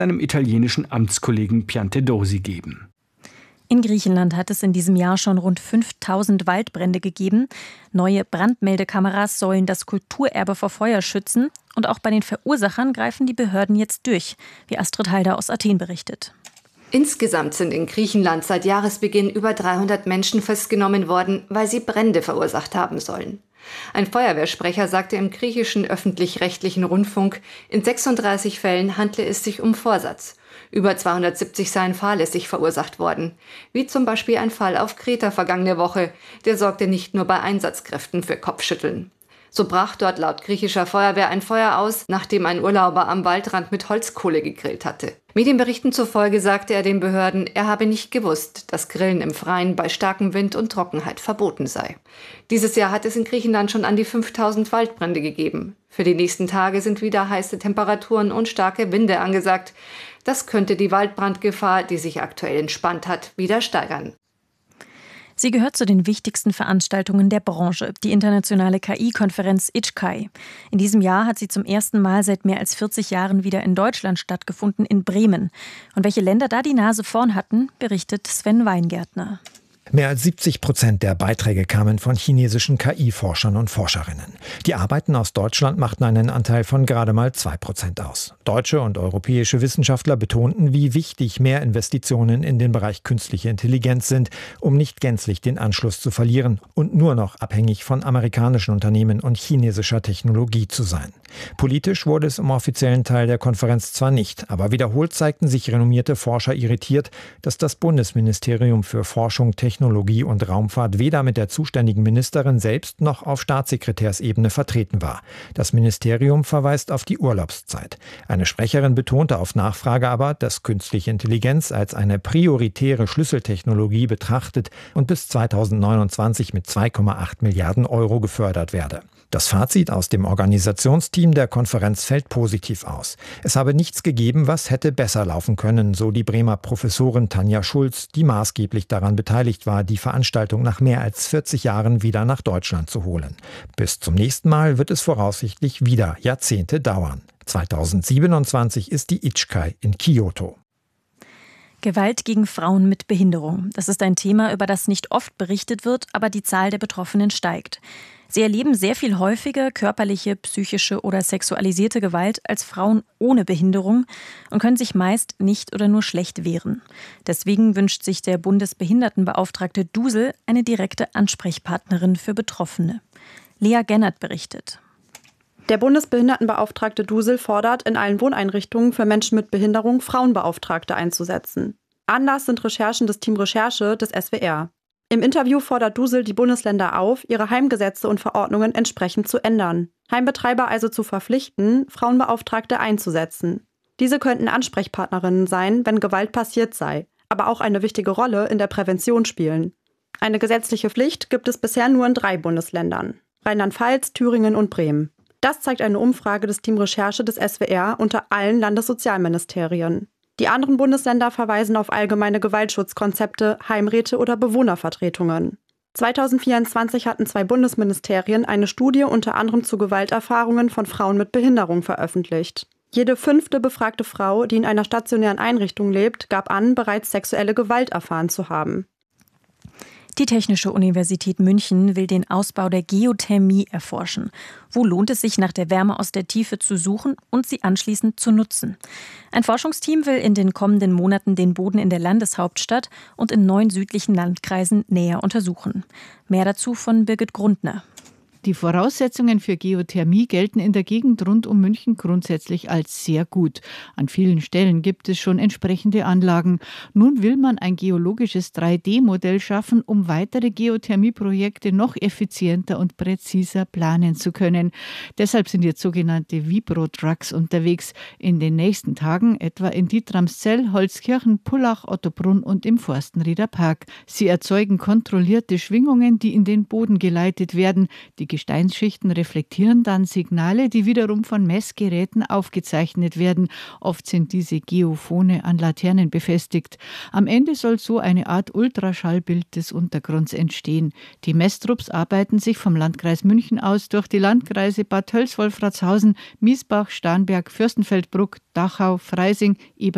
seinem italienischen Amtskollegen Piantedosi geben. In Griechenland hat es in diesem Jahr schon rund 5000 Waldbrände gegeben. Neue Brandmeldekameras sollen das Kulturerbe vor Feuer schützen. Und auch bei den Verursachern greifen die Behörden jetzt durch, wie Astrid Halder aus Athen berichtet. Insgesamt sind in Griechenland seit Jahresbeginn über 300 Menschen festgenommen worden, weil sie Brände verursacht haben sollen. Ein Feuerwehrsprecher sagte im griechischen öffentlich-rechtlichen Rundfunk, in 36 Fällen handle es sich um Vorsatz. Über 270 seien fahrlässig verursacht worden. Wie zum Beispiel ein Fall auf Kreta vergangene Woche. Der sorgte nicht nur bei Einsatzkräften für Kopfschütteln. So brach dort laut griechischer Feuerwehr ein Feuer aus, nachdem ein Urlauber am Waldrand mit Holzkohle gegrillt hatte. Medienberichten zufolge sagte er den Behörden, er habe nicht gewusst, dass Grillen im Freien bei starkem Wind und Trockenheit verboten sei. Dieses Jahr hat es in Griechenland schon an die 5000 Waldbrände gegeben. Für die nächsten Tage sind wieder heiße Temperaturen und starke Winde angesagt. Das könnte die Waldbrandgefahr, die sich aktuell entspannt hat, wieder steigern. Sie gehört zu den wichtigsten Veranstaltungen der Branche, die internationale KI-Konferenz ICHKAI. In diesem Jahr hat sie zum ersten Mal seit mehr als 40 Jahren wieder in Deutschland stattgefunden, in Bremen. Und welche Länder da die Nase vorn hatten, berichtet Sven Weingärtner. Mehr als 70% der Beiträge kamen von chinesischen KI-Forschern und Forscherinnen. Die Arbeiten aus Deutschland machten einen Anteil von gerade mal 2% aus. Deutsche und europäische Wissenschaftler betonten, wie wichtig mehr Investitionen in den Bereich künstliche Intelligenz sind, um nicht gänzlich den Anschluss zu verlieren und nur noch abhängig von amerikanischen Unternehmen und chinesischer Technologie zu sein. Politisch wurde es im offiziellen Teil der Konferenz zwar nicht, aber wiederholt zeigten sich renommierte Forscher irritiert, dass das Bundesministerium für Forschung, Technologie und Raumfahrt weder mit der zuständigen Ministerin selbst noch auf Staatssekretärsebene vertreten war. Das Ministerium verweist auf die Urlaubszeit. Eine Sprecherin betonte auf Nachfrage aber, dass künstliche Intelligenz als eine prioritäre Schlüsseltechnologie betrachtet und bis 2029 mit 2,8 Milliarden Euro gefördert werde. Das Fazit aus dem Organisationsteam der Konferenz fällt positiv aus. Es habe nichts gegeben, was hätte besser laufen können, so die Bremer Professorin Tanja Schulz, die maßgeblich daran beteiligt war, die Veranstaltung nach mehr als 40 Jahren wieder nach Deutschland zu holen. Bis zum nächsten Mal wird es voraussichtlich wieder Jahrzehnte dauern. 2027 ist die ICHKAI in Kyoto. Gewalt gegen Frauen mit Behinderung. Das ist ein Thema, über das nicht oft berichtet wird, aber die Zahl der Betroffenen steigt. Sie erleben sehr viel häufiger körperliche, psychische oder sexualisierte Gewalt als Frauen ohne Behinderung und können sich meist nicht oder nur schlecht wehren. Deswegen wünscht sich der Bundesbehindertenbeauftragte Dusel eine direkte Ansprechpartnerin für Betroffene. Lea Gennert berichtet. Der Bundesbehindertenbeauftragte Dusel fordert, in allen Wohneinrichtungen für Menschen mit Behinderung Frauenbeauftragte einzusetzen. Anlass sind Recherchen des Team Recherche des SWR. Im Interview fordert Dusel die Bundesländer auf, ihre Heimgesetze und Verordnungen entsprechend zu ändern. Heimbetreiber also zu verpflichten, Frauenbeauftragte einzusetzen. Diese könnten Ansprechpartnerinnen sein, wenn Gewalt passiert sei, aber auch eine wichtige Rolle in der Prävention spielen. Eine gesetzliche Pflicht gibt es bisher nur in 3 Bundesländern: Rheinland-Pfalz, Thüringen und Bremen. Das zeigt eine Umfrage des Team Recherche des SWR unter allen Landessozialministerien. Die anderen Bundesländer verweisen auf allgemeine Gewaltschutzkonzepte, Heimräte oder Bewohnervertretungen. 2024 hatten 2 Bundesministerien eine Studie unter anderem zu Gewalterfahrungen von Frauen mit Behinderung veröffentlicht. Jede 5. befragte Frau, die in einer stationären Einrichtung lebt, gab an, bereits sexuelle Gewalt erfahren zu haben. Die Technische Universität München will den Ausbau der Geothermie erforschen. Wo lohnt es sich, nach der Wärme aus der Tiefe zu suchen und sie anschließend zu nutzen? Ein Forschungsteam will in den kommenden Monaten den Boden in der Landeshauptstadt und in 9 südlichen Landkreisen näher untersuchen. Mehr dazu von Birgit Grundner. Die Voraussetzungen für Geothermie gelten in der Gegend rund um München grundsätzlich als sehr gut. An vielen Stellen gibt es schon entsprechende Anlagen. Nun will man ein geologisches 3D-Modell schaffen, um weitere Geothermieprojekte noch effizienter und präziser planen zu können. Deshalb sind jetzt sogenannte Vibro-Trucks unterwegs. In den nächsten Tagen etwa in Dietramszell, Holzkirchen, Pullach, Ottobrunn und im Forstenrieder Park. Sie erzeugen kontrollierte Schwingungen, die in den Boden geleitet werden. Die Gesteinsschichten reflektieren dann Signale, die wiederum von Messgeräten aufgezeichnet werden. Oft sind diese Geophone an Laternen befestigt. Am Ende soll so eine Art Ultraschallbild des Untergrunds entstehen. Die Messtrupps arbeiten sich vom Landkreis München aus durch die Landkreise Bad Tölz, Wolfratshausen, Miesbach, Starnberg, Fürstenfeldbruck, Dachau, Freising,